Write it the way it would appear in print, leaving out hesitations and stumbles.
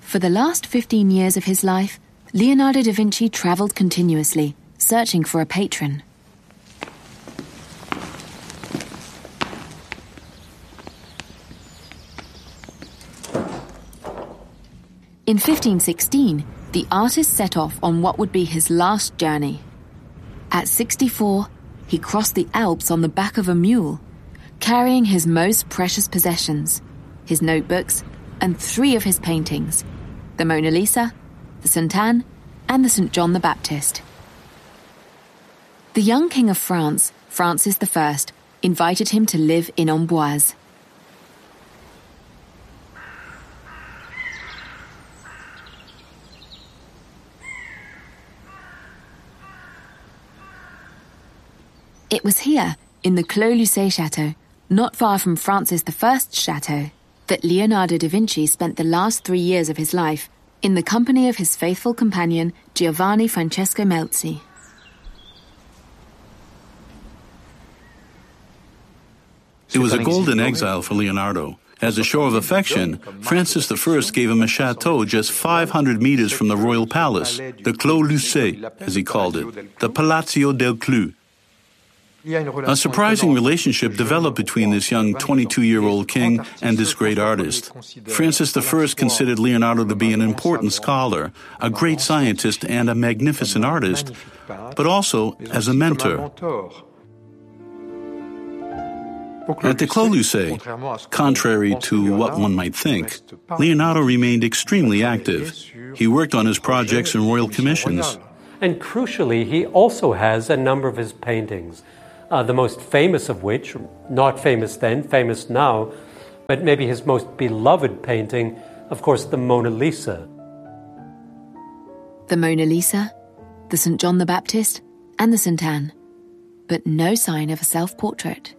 For the last 15 years of his life, Leonardo da Vinci travelled continuously, searching for a patron. In 1516, the artist set off on what would be his last journey. At 64, he crossed the Alps on the back of a mule, carrying his most precious possessions, his notebooks, and 3 of his paintings, the Mona Lisa, the St. Anne, and the St. John the Baptist. The young King of France, Francis I, invited him to live in Amboise. It was here, in the Clos Lucé Chateau, not far from Francis I's chateau, that Leonardo da Vinci spent the last 3 years of his life in the company of his faithful companion Giovanni Francesco Melzi. It was a golden exile for Leonardo. As a show of affection, Francis I gave him a chateau just 500 meters from the royal palace, the Clos Lucé, as he called it, the Palazzo del Clou. A surprising relationship developed between this young 22-year-old king and this great artist. Francis I considered Leonardo to be an important scholar, a great scientist, and a magnificent artist, but also as a mentor. At the Clos Lucé, contrary to what one might think, Leonardo remained extremely active. He worked on his projects and royal commissions. And crucially, he also has a number of his paintings. The most famous of which, not famous then, famous now, but maybe his most beloved painting, of course, the Mona Lisa. The Mona Lisa, the St. John the Baptist, and the St. Anne, but no sign of a self-portrait.